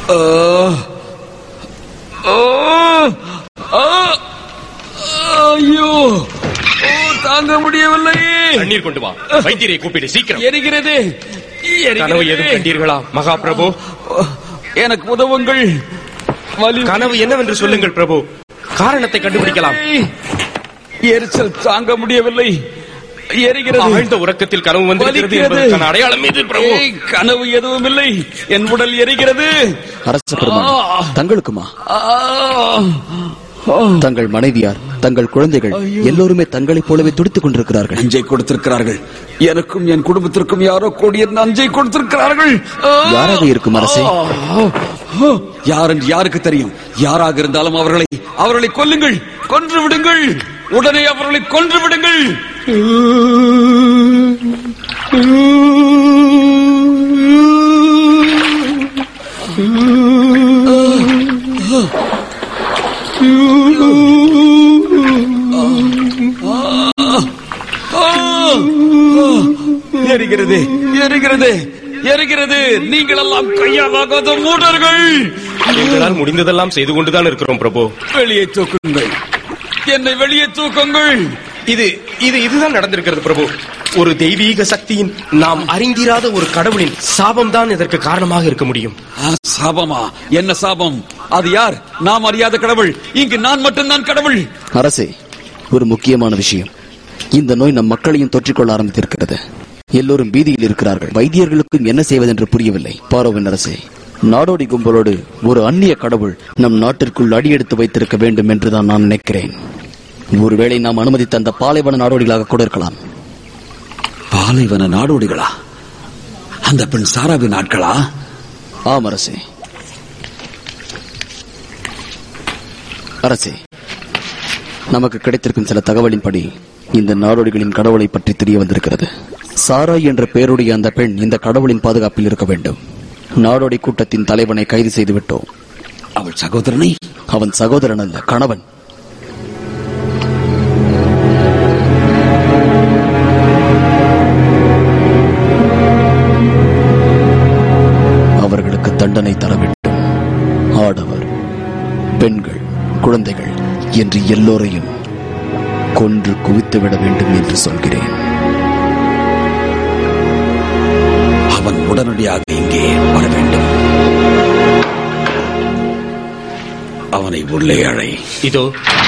ஐயோ, தாங்க முடியவில்லை. தண்ணீர் கொண்டு வா. வைத்தியரை கூப்பிடு சீக்கிரம். எரிகிறது. கனவு எதுவும் கண்டீர்களா மகாபிரபு? எனக்கு உதவுங்கள். கனவு என்னவென்று சொல்லுங்கள் பிரபு, காரணத்தை கண்டுபிடிக்கலாம். எரிச்சல் தாங்க முடியவில்லை. எரிகிறது. ஆழ்ந்த உறக்கத்தில் கனவு வந்திருக்கிறது என்பதற்கான அடையாளம் இது பிரபு. கனவு எதுவும் இல்லை, என் உடல் எரிகிறது. அரச பெருமாள், தங்களுக்குமா? தங்கள் மனைவியார், தங்கள் குழந்தைகள் எல்லோருமே தங்களைப் போலவே துடித்துக் கொண்டிருக்கிறார்கள். நஞ்சை கொடுத்திருக்கிறார்கள். எனக்கும் என் குடும்பத்திற்கும் யாரோ கூடிய நஞ்சை கொடுத்திருக்கிறார்கள். யாராக இருக்கும் அரசே? யார் என்று யாருக்கு தெரியும்? யாராக இருந்தாலும் அவர்களை கொல்லுங்கள், கொன்று விடுங்கள். உடனே அவர்களை கொன்று விடுங்கள். எரிகிறது, எரிகிறது, எரிகிறது. நீங்கள் எல்லாம் கையாலாகாத மூடர்கள். எங்களால் முடிந்ததெல்லாம் செய்து கொண்டுதான் இருக்கிறோம் பிரபு. வெளியே தூக்குங்கள், என்னை வெளியே தூக்குங்கள். இதுதான் நடந்திருக்கிறது பிரபு. ஒரு தெய்வீக சக்தியின், நாம் அறிந்திராத ஒரு கடவுளின் சாபம் தான் இதற்கு காரணமாக இருக்க முடியும். சாபமா? என்ன சாபம்? அது யார்? நாம் அறியாத கடவுள். இங்கு நான் மட்டும்தான் கடவுள். அரசே, ஒரு முக்கியமான விஷயம். இந்த நோய் நம் மக்களையும் தொற்றிக்கொள்ள ஆரம்பித்திருக்கிறது. எல்லோரும் பீதியில் இருக்கிறார்கள். வைத்தியர்களுக்கும் என்ன செய்வதென்று புரியவில்லை. பாரோவின் அரசே, நாடோடி கும்பலோடு ஒரு அந்நிய கடவுள் நம் நாட்டிற்குள் அடியெடுத்து வைத்திருக்க வேண்டும் என்றுதான் நான் நினைக்கிறேன். ஒருவேளை நாம் அனுமதித்த அந்த பாலைவன நாடோடிகளாக கூட இருக்கலாம். பாலைவன நாடோடிகளா? அந்த பெண் சாராவின் ஆட்களா? ஆம் அரசே. அரசே, நமக்கு கிடைத்திருக்கும் சில தகவலின்படி இந்த நாடோடிகளின் கடவுளை பற்றி தெரிய வந்திருக்கிறது. சாராய் என்ற பெயருடைய அந்த பெண் இந்த கடவுளின் பாதுகாப்பில் இருக்க வேண்டும். நாடோடி கூட்டத்தின் தலைவனை கைது செய்து விட்டோம். அவள் சகோதரனை? அவன் சகோதரன் அல்ல, கணவன். அவர்களுக்கு தண்டனை தர வேண்டும். ஆடவர், பெண்கள், குழந்தைகள் என்று எல்லோரையும் கொன்று குவித்துவிட வேண்டும் என்று சொல்கிறேன். அவன் உடனடியாக இங்கே வர வேண்டும். அவனை உள்ளே அழை. இதோ